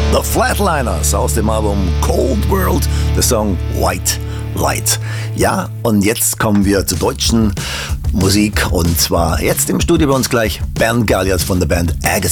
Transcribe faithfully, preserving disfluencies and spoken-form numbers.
The Flatliners aus dem Album Cold World, der Song White Light. Ja, und jetzt kommen wir zur deutschen Musik und zwar jetzt im Studio bei uns gleich Bernd Gallias von der Band Agassiz.